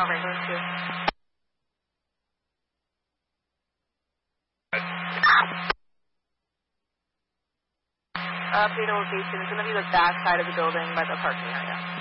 Update location is going to be the back side of the building by the parking area.